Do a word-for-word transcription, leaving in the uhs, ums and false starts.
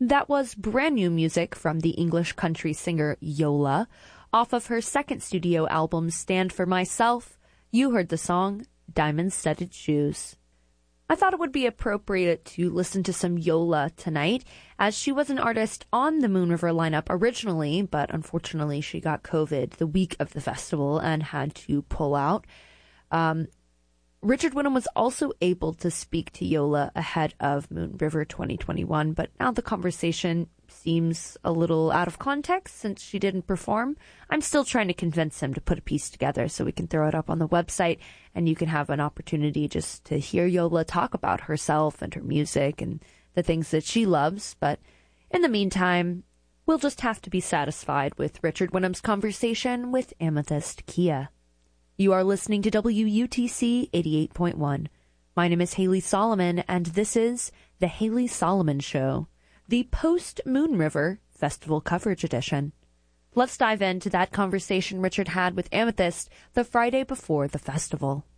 That was brand new music from the English country singer Yola. Off of her second studio album, Stand for Myself, you heard the song Diamond-Studded Shoes. I thought it would be appropriate to listen to some Yola tonight, as she was an artist on the Moon River lineup originally, but unfortunately she got COVID the week of the festival and had to pull out. Um, Richard Wynnum was also able to speak to Yola ahead of Moon River twenty twenty-one, but now the conversation seems a little out of context since she didn't perform. I'm still trying to convince him to put a piece together so we can throw it up on the website and you can have an opportunity just to hear Yola talk about herself and her music and the things that she loves. But in the meantime, we'll just have to be satisfied with Richard Wynnum's conversation with Amethyst Kia. You are listening to W U T C eighty-eight point one. My name is Haley Solomon, and this is The Haley Solomon Show, the post-Moon River Festival coverage edition. Let's dive into that conversation Richard had with Amethyst the Friday before the festival.